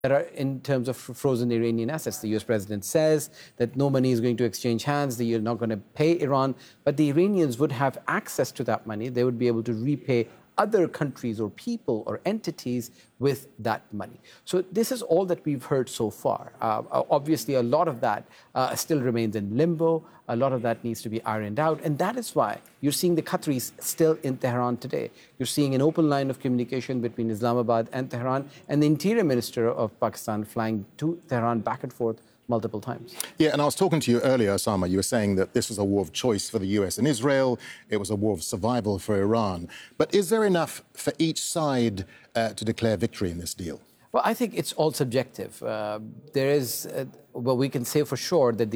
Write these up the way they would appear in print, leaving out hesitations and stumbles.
that are in terms of frozen Iranian assets. The US president says that no money is going to exchange hands, that you're not going to pay Iran, but the Iranians would have access to that money. They would be able to repay other countries or people or entities with that money. So this is all that we've heard so far. Obviously, a lot of that still remains in limbo. A lot of that needs to be ironed out. And that is why you're seeing the Qataris still in Tehran today. You're seeing an open line of communication between Islamabad and Tehran, and the Interior Minister of Pakistan flying to Tehran back and forth multiple times. Yeah, and I was talking to you earlier, Osama. You were saying that this was a war of choice for the US and Israel. It was a war of survival for Iran. But is there enough for each side to declare victory in this deal? Well, I think it's all subjective. There is, well, we can say for sure that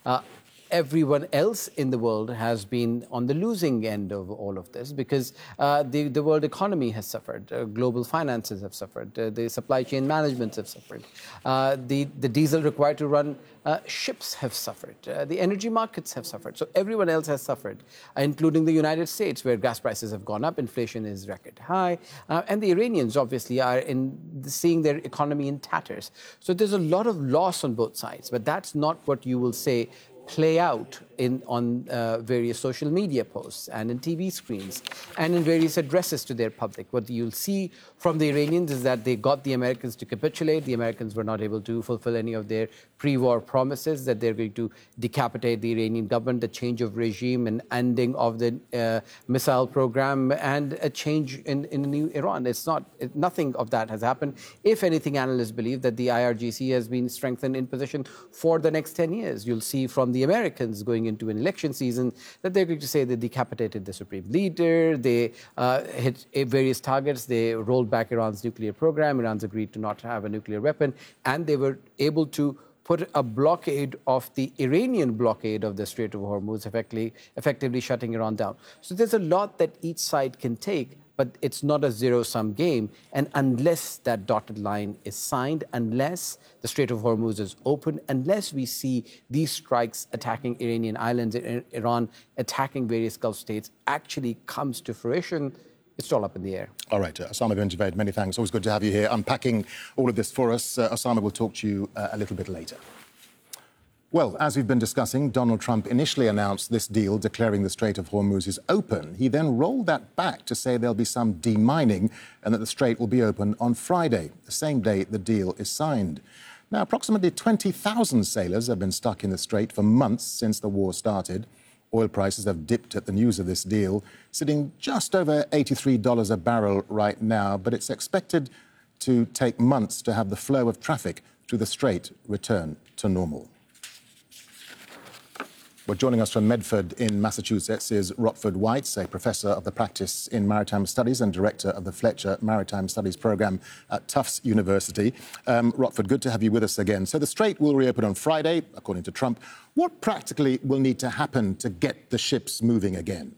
everyone else in the world has been on the losing end of all of this because the world economy has suffered, global finances have suffered, the supply chain managements have suffered, the diesel required to run ships have suffered, the energy markets have suffered. So everyone else has suffered, including the United States, where gas prices have gone up, inflation is record high, and the Iranians obviously are seeing their economy in tatters. So there's a lot of loss on both sides, but that's not what you will say play out on various social media posts and in TV screens and in various addresses to their public. What you'll see from the Iranians is that they got the Americans to capitulate. The Americans were not able to fulfill any of their pre-war promises that they're going to decapitate the Iranian government, the change of regime and ending of the missile program and a change in a new Iran. Nothing of that has happened. If anything, analysts believe that the IRGC has been strengthened in position for the next 10 years. You'll see from the Americans going into an election season that they're going to say they decapitated the supreme leader, they hit various targets, they rolled back Iran's nuclear program, Iran's agreed to not have a nuclear weapon, and they were able to put a blockade of the Iranian blockade of the Strait of Hormuz, effectively shutting Iran down. So there's a lot that each side can take, but it's not a zero-sum game. And unless that dotted line is signed, unless the Strait of Hormuz is open, unless we see these strikes attacking Iranian islands, Iran attacking various Gulf states actually comes to fruition, it's all up in the air. All right, Osama bin Javed, many thanks. Always good to have you here unpacking all of this for us. Osama will talk to you a little bit later. Well, as we've been discussing, Donald Trump initially announced this deal declaring the Strait of Hormuz is open. He then rolled that back to say there'll be some demining and that the strait will be open on Friday, the same day the deal is signed. Now, approximately 20,000 sailors have been stuck in the strait for months since the war started. Oil prices have dipped at the news of this deal, sitting just over $83 a barrel right now, but it's expected to take months to have the flow of traffic through the strait return to normal. Well, joining us from Medford in Massachusetts is Rockford White, a professor of the practice in maritime studies and director of the Fletcher Maritime Studies program at Tufts University. Rockford, good to have you with us again. So the strait will reopen on Friday, according to Trump. What practically will need to happen to get the ships moving again?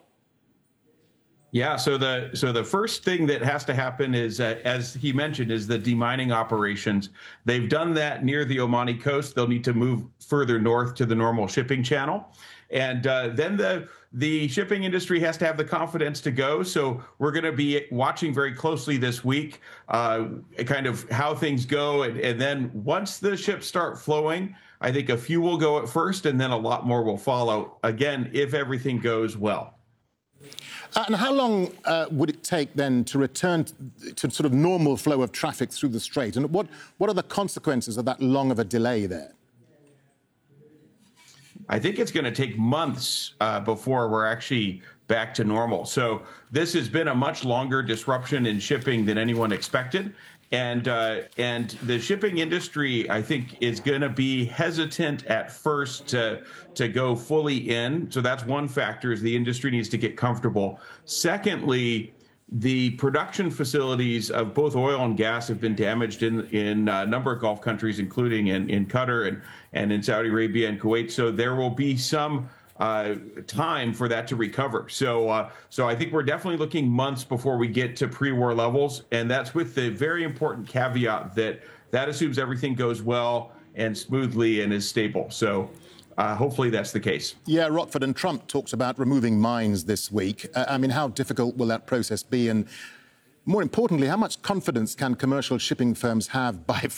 Yeah, so the first thing that has to happen is, as he mentioned, is the demining operations. They've done that near the Omani coast. They'll need to move further north to the normal shipping channel. And then the shipping industry has to have the confidence to go. So we're going to be watching very closely this week, kind of how things go. And then once the ships start flowing, I think a few will go at first, and then a lot more will follow, again, if everything goes well. And how long would it take then to return to sort of normal flow of traffic through the strait? And what are the consequences of that long of a delay there? I think it's going to take months before we're actually back to normal. So this has been a much longer disruption in shipping than anyone expected. And the shipping industry, I think, is going to be hesitant at first to go fully in. So that's one factor, is the industry needs to get comfortable. Secondly, the production facilities of both oil and gas have been damaged in a number of Gulf countries, including in Qatar and in Saudi Arabia and Kuwait. So there will be some time for that to recover. So I think we're definitely looking months before we get to pre-war levels. And that's with the very important caveat that assumes everything goes well and smoothly and is stable. So hopefully that's the case. Yeah, Rockford, and Trump talked about removing mines this week. I mean, how difficult will that process be? And more importantly, how much confidence can commercial shipping firms have by